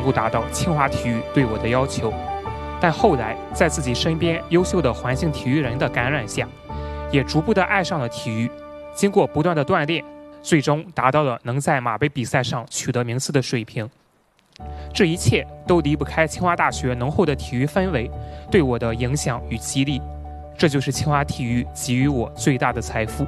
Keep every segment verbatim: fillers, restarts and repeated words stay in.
够达到清华体育对我的要求。但后来在自己身边优秀的环境体育人的感染下，也逐步的爱上了体育。经过不断的锻炼，最终达到了能在马杯比赛上取得名次的水平。这一切都离不开清华大学浓厚的体育氛围对我的影响与激励，这就是清华体育给予我最大的财富。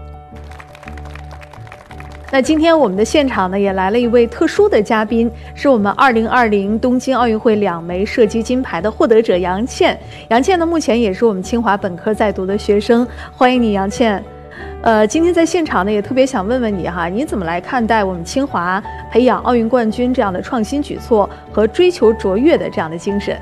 那今天我们的现场呢，也来了一位特殊的嘉宾，是我们二零二零东京奥运会两枚射击金牌的获得者杨倩。杨倩呢，目前也是我们清华本科在读的学生，欢迎你，杨倩。呃，今天在现场呢，也特别想问问你哈，你怎么来看待我们清华培养奥运冠军这样的创新举措和追求卓越的这样的精神？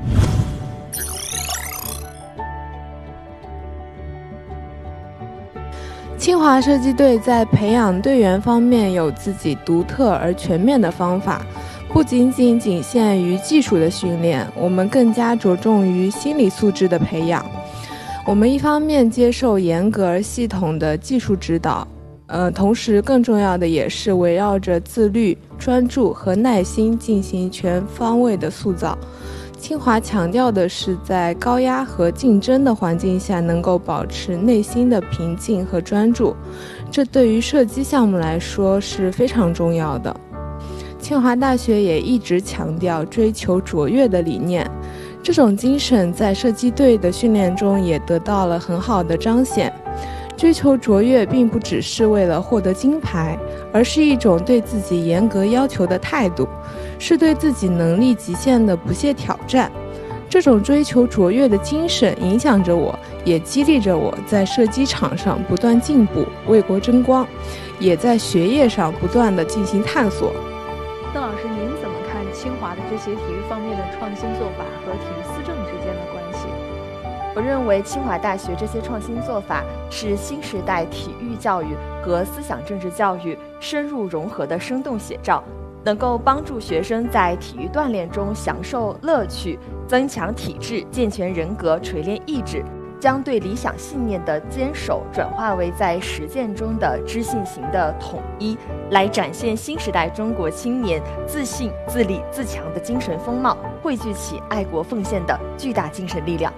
清华射击队在培养队员方面有自己独特而全面的方法，不仅仅仅限于技术的训练，我们更加着重于心理素质的培养。我们一方面接受严格而系统的技术指导，呃，同时更重要的也是围绕着自律、专注和耐心进行全方位的塑造。清华强调的是在高压和竞争的环境下能够保持内心的平静和专注，这对于射击项目来说是非常重要的。清华大学也一直强调追求卓越的理念，这种精神在射击队的训练中也得到了很好的彰显。追求卓越并不只是为了获得金牌，而是一种对自己严格要求的态度，是对自己能力极限的不懈挑战。这种追求卓越的精神影响着我，也激励着我在射击场上不断进步，为国争光，也在学业上不断地进行探索。 邓老师，您怎么看清华的这些体育方面的创新做法和体育思政之间的关系？ 我认为清华大学这些创新做法是新时代体育教育和思想政治教育深入融合的生动写照，能够帮助学生在体育锻炼中享受乐趣，增强体质，健全人格，锤炼意志，将对理想信念的坚守转化为在实践中的知信行的统一，来展现新时代中国青年自信、自立、自强的精神风貌，汇聚起爱国奉献的巨大精神力量。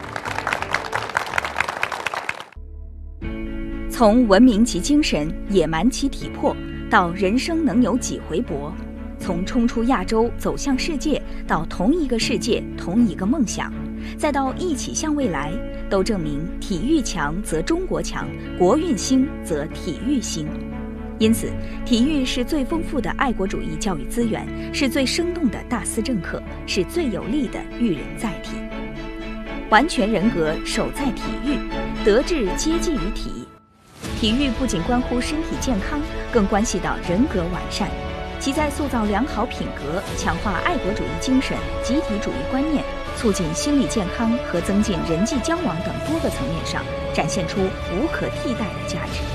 从文明其精神，野蛮其体魄，到人生能有几回搏；从冲出亚洲走向世界，到同一个世界同一个梦想，再到一起向未来，都证明体育强则中国强，国运兴则体育兴。因此，体育是最丰富的爱国主义教育资源，是最生动的大思政课，是最有力的育人载体。完全人格守在体育，德智皆济于体。体育不仅关乎身体健康，更关系到人格完善，其在塑造良好品格、强化爱国主义精神、集体主义观念、促进心理健康和增进人际交往等多个层面上，展现出无可替代的价值。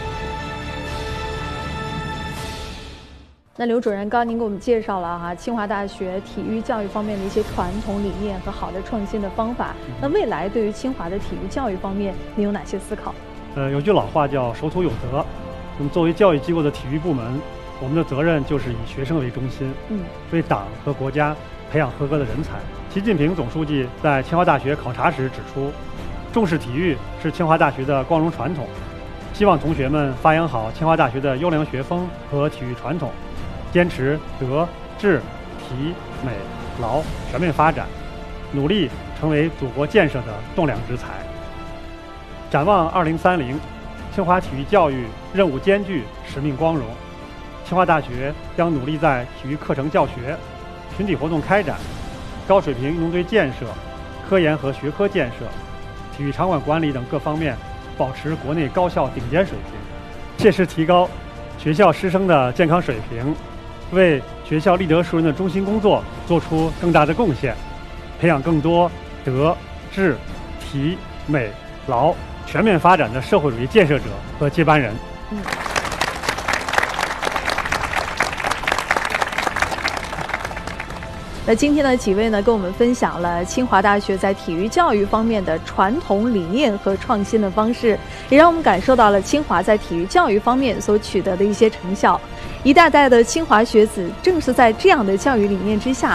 那刘主任，刚刚您给我们介绍了哈清华大学体育教育方面的一些传统理念和好的创新的方法。那未来对于清华的体育教育方面，您有哪些思考？ 呃，有句老话叫守土有德。那么作为教育机构的体育部门，我们的责任就是以学生为中心，嗯，为党和国家培养合格的人才。习近平总书记在清华大学考察时指出，重视体育是清华大学的光荣传统，希望同学们发扬好清华大学的优良学风和体育传统，坚持德、智、体、美、劳全面发展，努力成为祖国建设的栋梁之才。展望二零三零，清华体育教育任务艰巨，使命光荣。清华大学将努力在体育课程教学、群体活动开展、高水平运动队建设、科研和学科建设、体育场馆管理等各方面保持国内高校顶尖水平，切实提高学校师生的健康水平，为学校立德树人的中心工作做出更大的贡献，培养更多德、智、体、美、劳全面发展的社会主义建设者和接班人。嗯那今天的几位呢，跟我们分享了清华大学在体育教育方面的传统理念和创新的方式，也让我们感受到了清华在体育教育方面所取得的一些成效。一代代的清华学子正是在这样的教育理念之下，